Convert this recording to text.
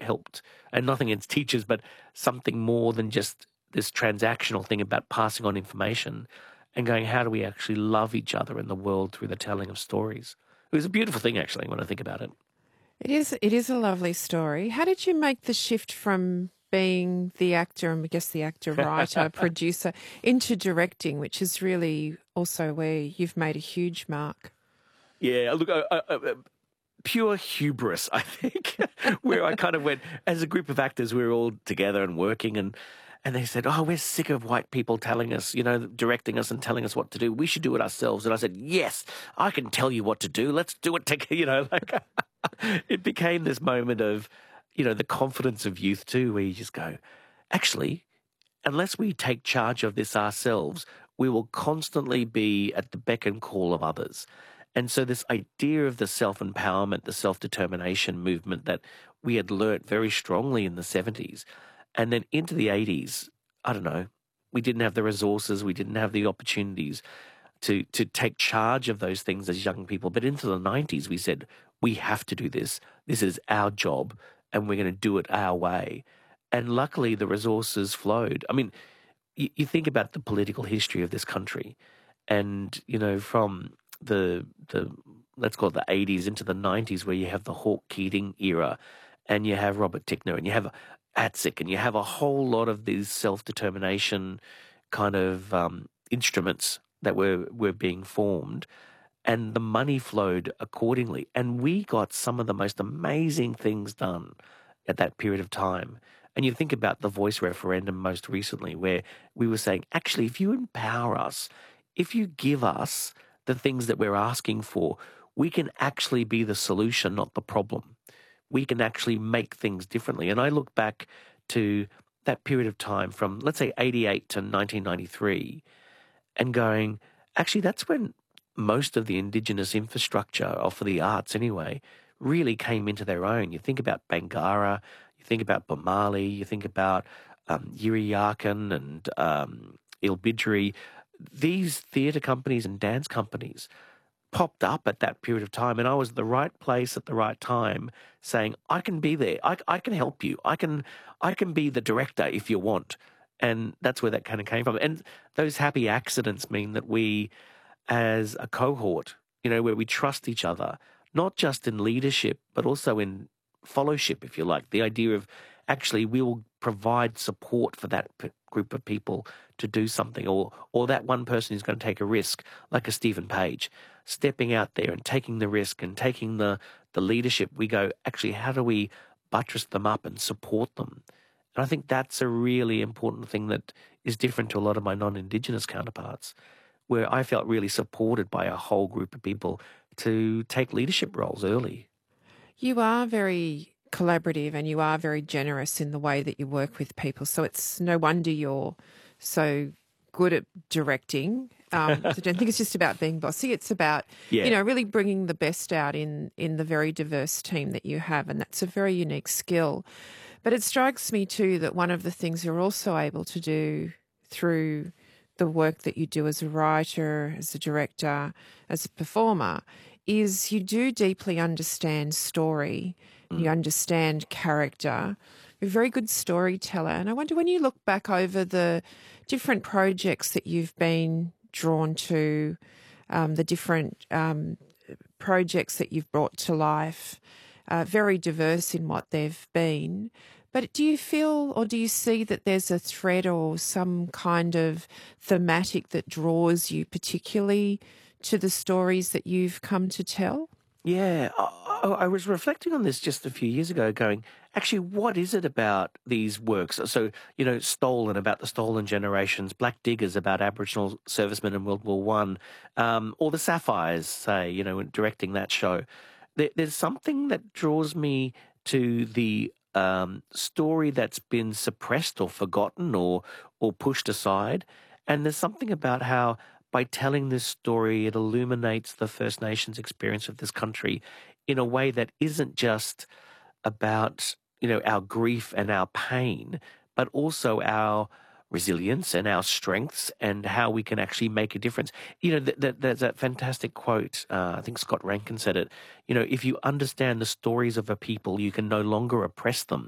helped, and nothing against teachers, but something more than just this transactional thing about passing on information and going, how do we actually love each other in the world through the telling of stories? It was a beautiful thing, actually, when I think about it. It is a lovely story. How did you make the shift from being the actor, and I guess the actor, writer, producer, into directing, which is really also where you've made a huge mark? Yeah, look, pure hubris, I think, where I kind of went, as a group of actors, we were all together and working, and they said, oh, we're sick of white people telling us, directing us and telling us what to do. We should do it ourselves. And I said, yes, I can tell you what to do. Let's do it together. It became this moment of, the confidence of youth too, where you just go, actually, unless we take charge of this ourselves, we will constantly be at the beck and call of others. And so this idea of the self-empowerment, the self-determination movement that we had learnt very strongly in the 70s, and then into the 80s, I don't know, we didn't have the resources, we didn't have the opportunities to take charge of those things as young people. But into the 90s, we said, we have to do this. This is our job, and we're going to do it our way. And luckily, the resources flowed. I mean, you think about the political history of this country, and, from the let's call it the 80s into the 90s, where you have the Hawke Keating era, and you have Robert Tickner, and you have ATSIC, and you have a whole lot of these self-determination kind of instruments that were being formed, and the money flowed accordingly. And we got some of the most amazing things done at that period of time. And you think about the voice referendum most recently, where we were saying, actually, if you empower us, if you give us the things that we're asking for, we can actually be the solution, not the problem. We can actually make things differently. And I look back to that period of time from, let's say, 88 to 1993, and going, actually, that's when most of the Indigenous infrastructure, or for the arts anyway, really came into their own. You think about Bangarra, you think about Bamali, you think about Yiriyarkan and Ilbidjeri. These theatre companies and dance companies popped up at that period of time, and I was at the right place at the right time, saying, I can be there. I can help you. I can be the director if you want. And that's where that kind of came from. And those happy accidents mean that we, as a cohort, where we trust each other, not just in leadership, but also in fellowship, if you like. The idea of actually we will provide support for that group of people to do something, or that one person who's going to take a risk, like a Stephen Page, stepping out there and taking the risk and taking the leadership. We go, actually, how do we buttress them up and support them? And I think that's a really important thing that is different to a lot of my non-Indigenous counterparts, where I felt really supported by a whole group of people to take leadership roles early. You are very collaborative, and you are very generous in the way that you work with people. So it's no wonder you're so good at directing. I don't think it's just about being bossy. It's about, really bringing the best out in the very diverse team that you have. And that's a very unique skill. But it strikes me too that one of the things you're also able to do through the work that you do as a writer, as a director, as a performer, is you do deeply understand story, you understand character. You're a very good storyteller. And I wonder, when you look back over the different projects that you've been drawn to, the different projects that you've brought to life, very diverse in what they've been. But do you feel, or do you see that there's a thread or some kind of thematic that draws you particularly to the stories that you've come to tell? Yeah, I was reflecting on this just a few years ago, going, actually, what is it about these works? So, Stolen, about the stolen generations, Black Diggers, about Aboriginal servicemen in World War One, or The Sapphires, say, directing that show. There's something that draws me to the story that's been suppressed or forgotten or pushed aside. And there's something about how, by telling this story, it illuminates the First Nations experience of this country in a way that isn't just about, our grief and our pain, but also our resilience and our strengths and how we can actually make a difference. There's that fantastic quote, I think Scott Rankin said it, if you understand the stories of a people, you can no longer oppress them.